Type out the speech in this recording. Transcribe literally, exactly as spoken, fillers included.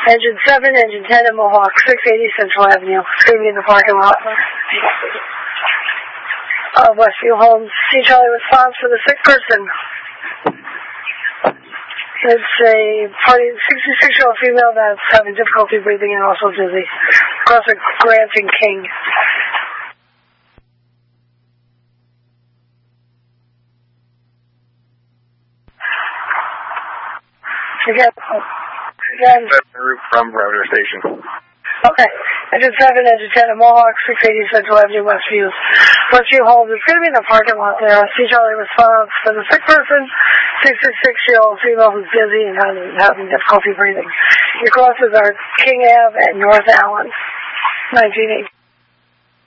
Engine seven, engine ten at Mohawk, six eighty Central Avenue. It's going to be in the parking lot of Westview Homes. See Charlie response for the sick person. It's a party, sixty-six-year-old female that's having difficulty breathing and also dizzy. Across a Grant and King. Again, again. Route from Router Station. Okay. Engine seven, engine ten at Mohawk, six eighty Central Avenue, Westview. Westview Homes. It's going to be in the parking lot there. See Charlie response for the sick person, sixty-six-year-old female who's dizzy and having, having difficulty breathing. Your crosses are King Ave and North Allen, nineteen eighty.